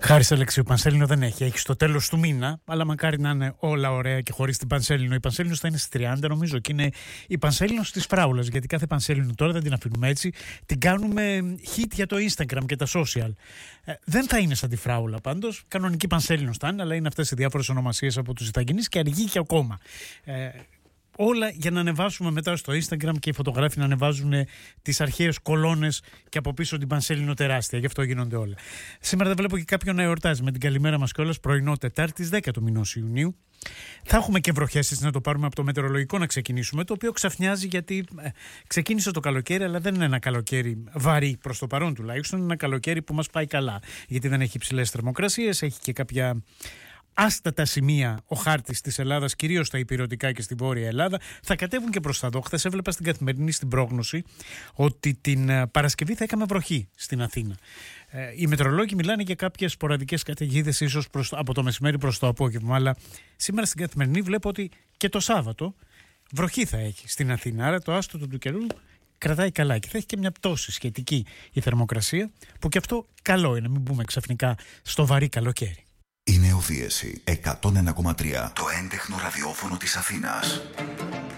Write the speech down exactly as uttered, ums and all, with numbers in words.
Χάρη Αλεξίου, Πανσέλινο δεν έχει. Έχει στο τέλος του μήνα, αλλά μακάρι να είναι όλα ωραία και χωρίς την Πανσέλινο. Η Πανσέλινο θα είναι στις τριάντα, νομίζω, και είναι η Πανσέλινο της φράουλας. Γιατί κάθε Πανσέλινο τώρα δεν την αφήνουμε έτσι. Την κάνουμε hit για το Instagram και τα social. Ε, δεν θα είναι σαν τη φράουλα πάντως. Κανονική Πανσέλινο θα είναι, αλλά είναι αυτές οι διάφορες ονομασίες από τους Ιταγενείς και αργεί και ακόμα. Ε, Όλα για να ανεβάσουμε μετά στο Instagram και οι φωτογράφοι να ανεβάζουν τις αρχαίες κολόνες και από πίσω την Πανσέλινο τεράστια. Γι' αυτό γίνονται όλα. Σήμερα δεν βλέπω και κάποιον να εορτάζει. Με την καλημέρα μας κιόλας, πρωινό Τετάρτης δέκα του μηνός Ιουνίου. Θα έχουμε και βροχές, έτσι να το πάρουμε από το μετεωρολογικό να ξεκινήσουμε. Το οποίο ξαφνιάζει γιατί ε, ξεκίνησε το καλοκαίρι, αλλά δεν είναι ένα καλοκαίρι βαρύ προς το παρόν τουλάχιστον. Είναι ένα καλοκαίρι που μας πάει καλά. Γιατί δεν έχει υψηλές θερμοκρασίες, έχει και κάποια άστατα σημεία ο χάρτης της Ελλάδας, κυρίως στα ηπειρωτικά και στη Βόρεια Ελλάδα. Θα κατέβουν και προς τα δω. Χθες έβλεπα στην Καθημερινή στην πρόγνωση ότι την Παρασκευή θα είχαμε βροχή στην Αθήνα. Ε, οι μετεωρολόγοι μιλάνε για κάποιες σποραδικές καταιγίδες, ίσως προς, από το μεσημέρι προς το απόγευμα. Αλλά σήμερα στην Καθημερινή βλέπω ότι και το Σάββατο βροχή θα έχει στην Αθήνα. Άρα το άστοτο του καιρού κρατάει καλά και θα έχει και μια πτώση σχετική η θερμοκρασία, που και αυτό καλό είναι, μην μπούμε ξαφνικά στο βαρύ καλοκαίρι. Η Νεοδίεση εκατόν ένα κόμμα τρία, το έντεχνο ραδιόφωνο της Αθήνας.